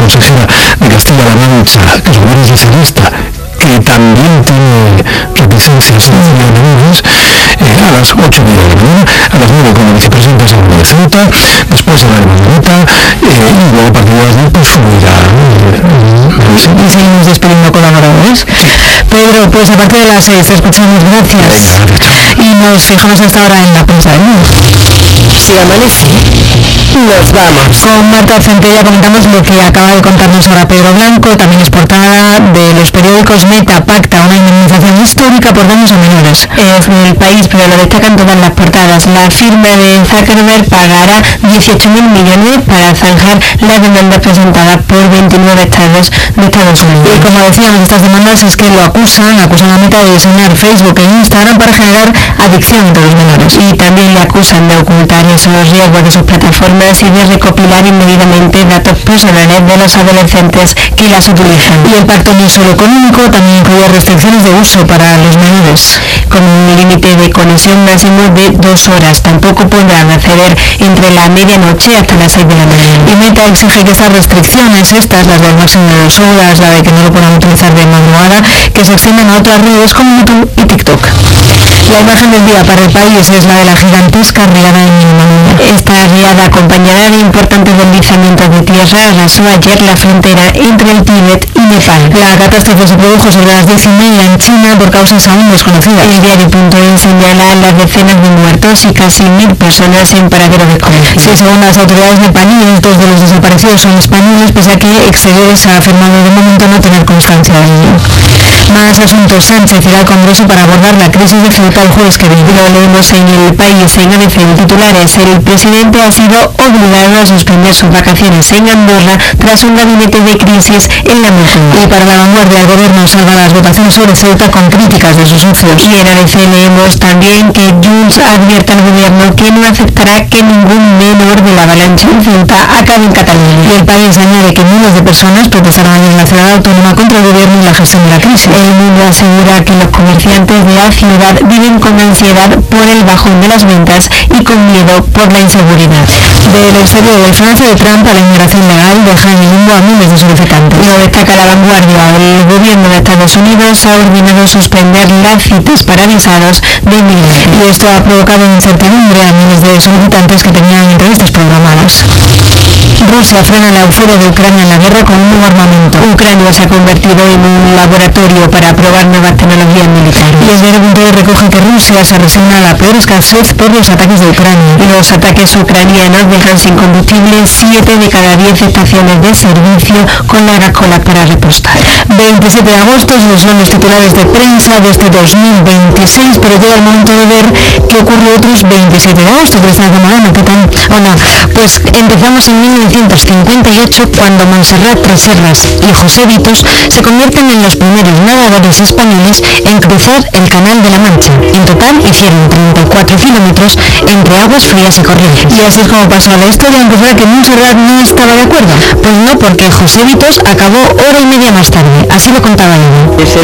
consejera de Castilla-La Mancha, que es una socialista, que también tiene reticencias en enemigos, a las 8 de la mañana, a las 9 como vicepresidenta de Ceuta, después a la de Margarita, y luego a partir de las 10 pues subirá. Y seguimos despidiendo colaboradores. Pedro, pues a partir de las 6 te escuchamos, gracias. Y nos fijamos hasta ahora en la prensa del mundo. Si amanece, nos vamos. Con Marta Centella comentamos lo que acaba de contarnos ahora Pedro Blanco. También es portada de los periódicos. Meta pacta una indemnización histórica por daños a menores. Es El País, pero lo destacan todas las portadas. La firma de Zuckerberg pagará 18.000 millones para zanjar la demanda presentada por 29 estados de Estados Unidos. Y como decíamos, estas demandas es que lo acusan a Meta de diseñar Facebook e Instagram para generar adicción entre los menores. Y también le acusan de ocultar esos riesgos de sus plataformas y de recopilar indebidamente datos personales de los adolescentes que las utilizan. Y el pacto no solo económico, también incluye restricciones de uso para los menores, con un límite de conexión máximo de 2 horas. Tampoco podrán acceder entre la medianoche hasta las 6 de la mañana. Y Meta exige que estas restricciones, las del máximo de 2 horas, la de que no lo puedan utilizar de madrugada, que se extiendan a otras redes como YouTube y TikTok. La imagen del día para El País es la de la gigantesca riada en Indonesia. Esta riada, acompañada de importantes deslizamientos de tierra, arrasó ayer la frontera entre el Tíbet y Nepal. La catástrofe se produjo sobre las 10:30 en China por causas aún desconocidas. El diario.es señala las decenas de muertos y casi 1.000 personas en paradero desconocido. Sí, según las autoridades nepalíes, 2 de los desaparecidos son españoles, pese a que Exteriores ha afirmado de momento no tener constancia de ello. Más asuntos. Sánchez irá al Congreso para abordar la crisis de Ceuta el jueves que viene. Lo leemos en El País, en ABC, en titulares. El presidente ha sido obligado a suspender sus vacaciones en Andorra tras un gabinete de crisis en la Moncloa. Y para La Vanguardia, el gobierno salva las votaciones sobre Ceuta con críticas de sus socios. Y en ABC leemos también que Junts advierte al gobierno que no aceptará que ningún menor de la avalancha en Ceuta acabe en Cataluña. Y El País añade que miles de personas protestaron ayer en la ciudad autónoma contra el gobierno y la gestión de la crisis. El Mundo asegura que los comerciantes de la ciudad viven con ansiedad por el bajón de las ventas y con miedo por la inseguridad. Del exterior, el fraude de Trump a la inmigración legal deja en el limbo a miles de solicitantes. Lo destaca La Vanguardia. El gobierno de Estados Unidos ha ordenado suspender las citas para visados de inmigrantes. Y esto ha provocado incertidumbre a miles de solicitantes que tenían entrevistas programadas. Rusia frena la euforia de Ucrania en la guerra con un nuevo armamento. Ucrania se ha convertido en un laboratorio para probar nuevas tecnologías militares. Y el diario.es recoge que Rusia se resigna a la peor escasez por los ataques de Ucrania. Los ataques ucranianos dejan sin combustible 7 de cada 10 estaciones de servicio con largas colas para repostar. 27 de agosto, esos son los titulares de prensa de este 2026, pero llega el momento de ver qué ocurrió otros 27 de agosto, que está acomodando, ¿qué tal? Hola, pues empezamos en 1958, cuando Montserrat Tresserras y José Vitos se convierten en los primeros nadadores españoles en cruzar el Canal de la Mancha. En total hicieron 34 kilómetros entre aguas frías y corrientes. Y así es como pasó la historia, aunque fuera que Montserrat no estaba de acuerdo. Pues no, porque José Vitos acabó hora y media más tarde, así lo contaba ella. Ese